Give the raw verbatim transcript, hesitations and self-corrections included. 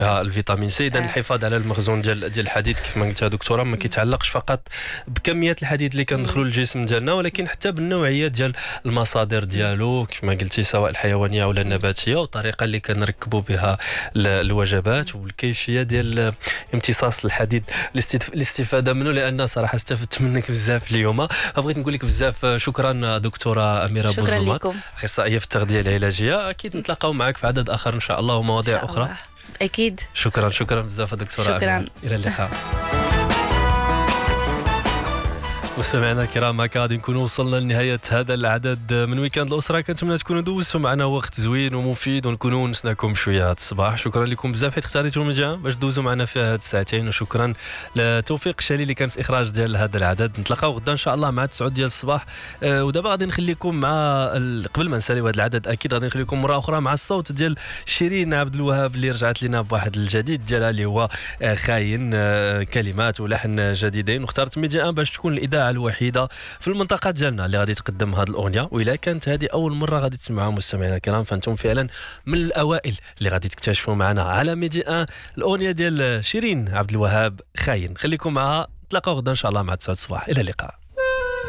آه الفيتامين سي. اذا آه. الحفاظ على المخزون ديال ديال الحديد كيف ما قلتها دكتوره ما كيتعلقش فقط بكميات الحديد اللي كندخلوا للجسم ديالنا، ولكن حتى بالنوعيه ديال المصادر ديالو كيف ما قلتي، سواء الحيوانيه او النباتيه، والطريقه اللي كنركبوا بها ال- الوجبات، والكيفيه ديال امتصاص الحديد، الاستف- الاستفاده منه. لان صراحه استفدت منك بزاف اليوم، فبغيت نقول لك بزاف شكرا دكتوره اميره شكرا بوزلمات، لكم. اخصائيه في التغذيه العلاجيه. اكيد نتلاقاو معك في عدد اخر ان شاء الله إن ومواضيع شاء اخرى. الله. أكيد. شكرا شكرا بزاف دكتوره شكراً. أميرة. الى اللقاء. مستمعينا الكرام، هكا غادي نكونوا وصلنا لنهايه هذا العدد من ويكاند الاسره. كنتمنى تكونوا دوزتوا معنا وقت زوين ومفيد، ونكونوا نسناكم شويه هذا الصباح. شكرا لكم بزاف حيت اختاريتوا المجال باش دوزوا معنا في هذه الساعتين، وشكرا لتوفيق الشالي اللي كان في الاخراج ديال هذا العدد. نتلاقاو غدا ان شاء الله مع تسعة ديال الصباح. أه ودابا غادي نخليكم مع ال- قبل ما نساليو هذا العدد، اكيد غادي نخليكم مره اخرى مع الصوت ديال شيرين عبد الوهاب اللي رجعت لنا بواحد الجديد ديالها اللي هو آه، خاين. آه، كلمات ولحن جديدين، واختارت ميديا باش تكون الاذاعه الوحيده في المنطقه ديالنا اللي غادي تقدم هذه الاغنيه. واذا كانت هذه اول مره غادي تسمعوها مستمعينا الكرام، فانتم فعلا من الاوائل اللي غادي تكتشفوا معنا على ميديا الاغنيه ديال شيرين عبد الوهاب خاين. خليكم معها، نتلاقاو غدا ان شاء الله مع تسعة الصباح. الى اللقاء.